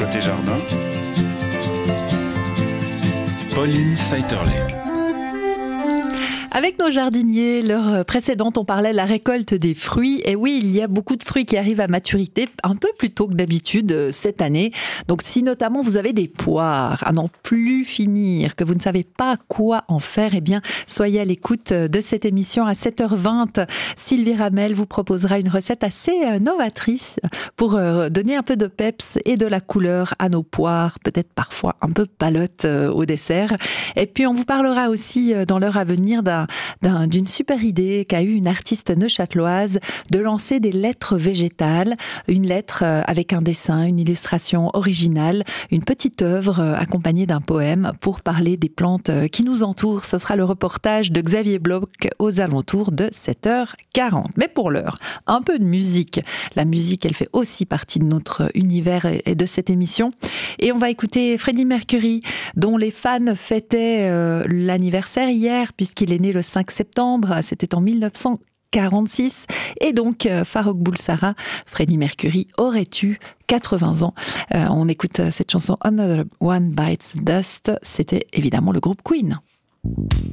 tes jardins. Pauline Saïterlé. Avec nos jardiniers, l'heure précédente, on parlait de la récolte des fruits. Et oui, il y a beaucoup de fruits qui arrivent à maturité un peu plus tôt que d'habitude cette année. Donc si notamment vous avez des poires à n'en plus finir, que vous ne savez pas quoi en faire, eh bien, soyez à l'écoute de cette émission à 7h20. Sylvie Ramel vous proposera une recette assez novatrice pour donner un peu de peps et de la couleur à nos poires, peut-être parfois un peu palottes au dessert. Et puis on vous parlera aussi dans l'heure à venir d'une super idée qu'a eu une artiste neuchâteloise de lancer des lettres végétales, une lettre avec un dessin, une illustration originale, une petite œuvre accompagnée d'un poème pour parler des plantes qui nous entourent. Ce sera le reportage de Xavier Bloch aux alentours de 7h40. Mais pour l'heure, un peu de musique. La musique, elle fait aussi partie de notre univers et de cette émission. Et on va écouter Freddie Mercury, dont les fans fêtaient l'anniversaire hier, puisqu'il est né le 5 septembre, c'était en 1946. Et donc, Farrokh Bulsara, Freddie Mercury, aurait eu 80 ans. On écoute cette chanson Another One Bites the Dust. C'était évidemment le groupe Queen.